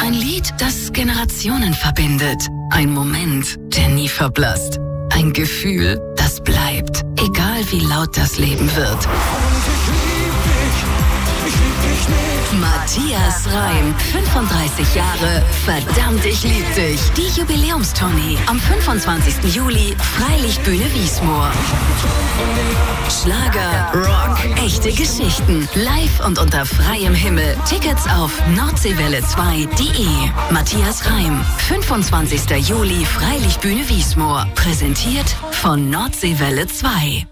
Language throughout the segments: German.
Ein Lied, das Generationen verbindet. Ein Moment, der nie verblasst. Ein Gefühl, das bleibt, egal wie laut das Leben wird. Matthias Reim, 35 Jahre, verdammt, ich lieb dich. Die Jubiläumstournee am 25. Juli, Freilichtbühne Wiesmoor. Schlager, Rock, echte Geschichten, live und unter freiem Himmel. Tickets auf nordseewelle2.de. Matthias Reim, 25. Juli, Freilichtbühne Wiesmoor. Präsentiert von Nordseewelle 2.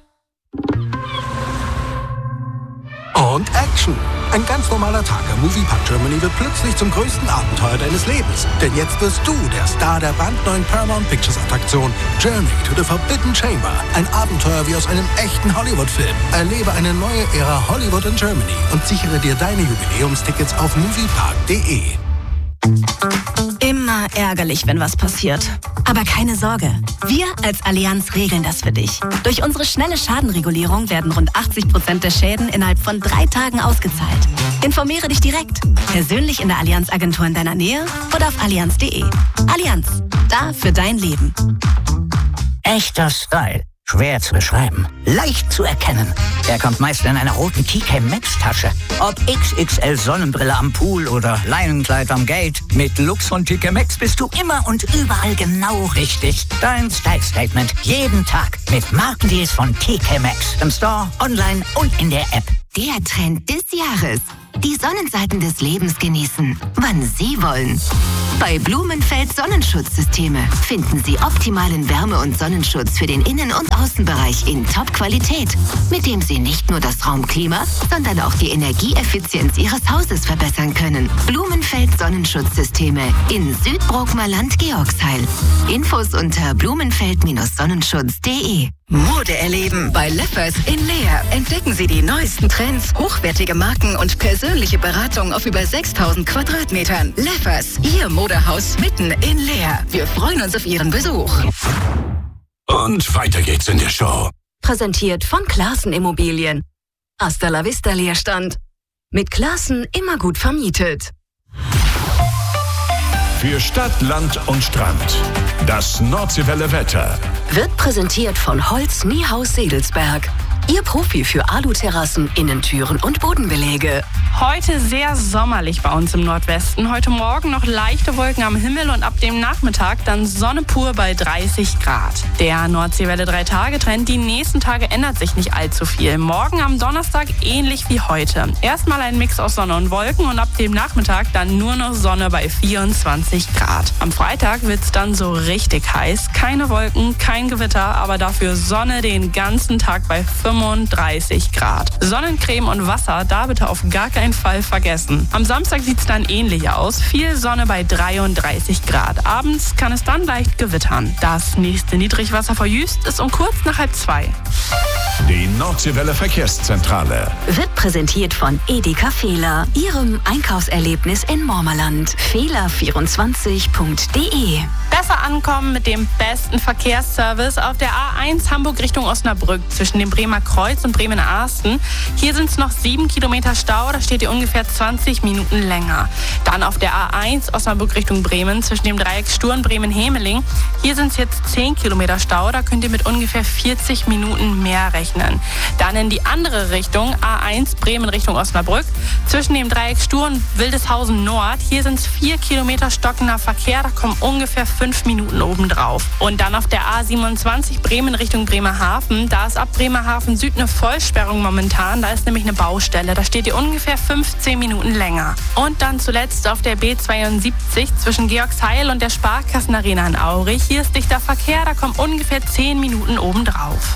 Und Action! Ein ganz normaler Tag am Moviepark Germany wird plötzlich zum größten Abenteuer deines Lebens. Denn jetzt wirst du der Star der brandneuen Paramount Pictures Attraktion Journey to the Forbidden Chamber. Ein Abenteuer wie aus einem echten Hollywood-Film. Erlebe eine neue Ära Hollywood in Germany und sichere dir deine Jubiläumstickets auf moviepark.de. Immer ärgerlich, wenn was passiert. Aber keine Sorge, wir als Allianz regeln das für dich. Durch unsere schnelle Schadenregulierung werden rund 80% der Schäden innerhalb von 3 Tagen ausgezahlt. Informiere dich direkt, persönlich in der Allianz-Agentur in deiner Nähe oder auf allianz.de. Allianz, da für dein Leben. Echter Style. Schwer zu beschreiben, leicht zu erkennen. Er kommt meist in einer roten TK Maxx Tasche. Ob XXL Sonnenbrille am Pool oder Leinenkleid am Gate. Mit Lux und TK Maxx bist du immer und überall genau richtig. Dein Style Statement jeden Tag mit Markendeals von TK Maxx. Im Store, online und in der App. Der Trend des Jahres. Die Sonnenseiten des Lebens genießen, wann Sie wollen. Bei Blumenfeld Sonnenschutzsysteme finden Sie optimalen Wärme- und Sonnenschutz für den Innen- und Außenbereich in Top-Qualität, mit dem Sie nicht nur das Raumklima, sondern auch die Energieeffizienz Ihres Hauses verbessern können. Blumenfeld Sonnenschutzsysteme in Südbrookmerland Georgsheil. Infos unter blumenfeld-sonnenschutz.de. Mode erleben bei Leffers in Leer. Entdecken Sie die neuesten Trends, hochwertige Marken und persönliche Beratung auf über 6000 Quadratmetern. Leffers, Ihr Modehaus mitten in Leer. Wir freuen uns auf Ihren Besuch. Und weiter geht's in der Show. Präsentiert von Classen Immobilien. Hasta la Vista Leerstand. Mit Classen immer gut vermietet. Für Stadt, Land und Strand. Das Nordseewelle Wetter. Wird präsentiert von Holz Niehaus Sedelsberg. Ihr Profi für Aluterrassen, Innentüren und Bodenbeläge. Heute sehr sommerlich bei uns im Nordwesten. Heute Morgen noch leichte Wolken am Himmel und ab dem Nachmittag dann Sonne pur bei 30 Grad. Der Nordseewelle 3-Tage-Trend, die nächsten Tage ändert sich nicht allzu viel. Morgen am Donnerstag ähnlich wie heute. Erstmal ein Mix aus Sonne und Wolken und ab dem Nachmittag dann nur noch Sonne bei 24 Grad. Am Freitag wird's dann so richtig heiß. Keine Wolken, kein Gewitter, aber dafür Sonne den ganzen Tag bei 35 Grad. Sonnencreme und Wasser, da bitte auf gar keinen Fall vergessen. Am Samstag sieht's dann ähnlich aus. Viel Sonne bei 33 Grad. Abends kann es dann leicht gewittern. Das nächste Niedrigwasser vor Jüst ist um kurz nach 1:30. Die Nordseewelle Verkehrszentrale. Wird präsentiert von Edeka Fehler, Ihrem Einkaufserlebnis in Mormerland. Fehler24.de. Besser ankommen mit dem besten Verkehrsservice auf der A1 Hamburg Richtung Osnabrück zwischen dem Bremer Kreuz und Bremen-Ahsten. Hier sind es noch 7 Kilometer Stau, da steht ihr ungefähr 20 Minuten länger. Dann auf der A1 Osnabrück Richtung Bremen zwischen dem Dreieck Sturm Bremen-Hemeling. Hier sind es jetzt 10 Kilometer Stau, da könnt ihr mit ungefähr 40 Minuten mehr rechnen. Dann in die andere Richtung, A1 Bremen Richtung Osnabrück zwischen dem Dreieck Sturm Wildeshausen Nord. Hier sind es 4 Kilometer stockender Verkehr, da kommen ungefähr 5 Minuten obendrauf. Und dann auf der A27 Bremen Richtung Bremerhaven, da ist ab Bremerhaven Süd eine Vollsperrung momentan, da ist nämlich eine Baustelle, da steht ihr ungefähr 15 Minuten länger. Und dann zuletzt auf der B72 zwischen Georgsheil und der Sparkassenarena in Aurich, hier ist dichter Verkehr, da kommen ungefähr 10 Minuten obendrauf.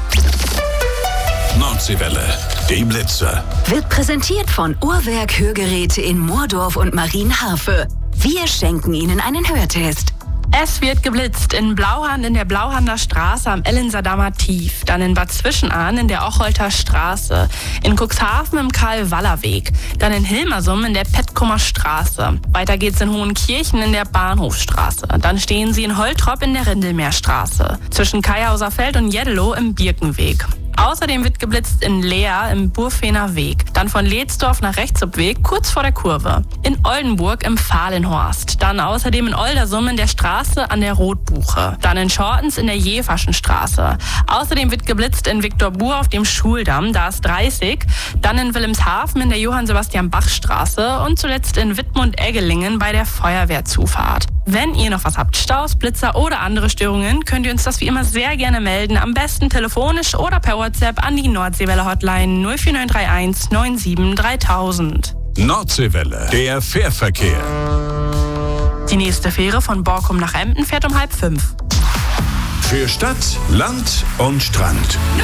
Nordseewelle, die Blitze. Wird präsentiert von Uhrwerk Hörgeräte in Moordorf und Marienhafe. Wir schenken Ihnen einen Hörtest. Es wird geblitzt in Blauhahn in der Blauhahner Straße am Ellensadamer Tief, dann in Bad Zwischenahn in der Ocholter Straße, in Cuxhaven im Karl-Waller-Weg, dann in Hilmersum in der Petkumer Straße. Weiter geht's in Hohenkirchen in der Bahnhofstraße. Dann stehen sie in Holtrop in der Rindelmeerstraße, zwischen Kaihauser Feld und Jeddelo im Birkenweg. Außerdem wird geblitzt in Leer im Burfener Weg. Dann von Lehtsdorf nach Rechtsobweg, kurz vor der Kurve. In Oldenburg im Fahlenhorst. Dann außerdem in Oldersum in der Straße an der Rotbuche. Dann in Schortens in der Jefaschenstraße. Außerdem wird geblitzt in Viktorbur auf dem Schuldamm, da ist 30. Dann in Wilhelmshaven in der Johann-Sebastian-Bach-Straße und zuletzt in Wittmund-Eggelingen bei der Feuerwehrzufahrt. Wenn ihr noch was habt, Staus, Blitzer oder andere Störungen, könnt ihr uns das wie immer sehr gerne melden. Am besten telefonisch oder per WhatsApp an die Nordseewelle-Hotline 04931 97 3000. Nordseewelle, der Fährverkehr. Die nächste Fähre von Borkum nach Emden fährt um 4:30. Für Stadt, Land und Strand.